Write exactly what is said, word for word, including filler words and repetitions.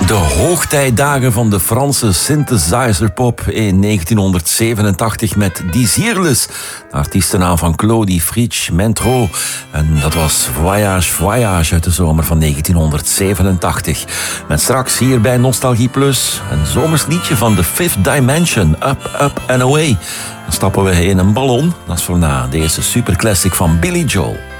De hoogtijdagen van de Franse synthesizerpop in negentienhonderdzevenentachtig met Désirless, de artiestennaam van Claudie Fritsch Mentro. En dat was Voyage Voyage uit de zomer van negentienhonderdzevenentachtig. Met straks hier bij Nostalgie Plus een zomers liedje van The Fifth Dimension, Up, Up and Away. Dan stappen we in een ballon, dat is voor na deze superclassic van Billy Joel.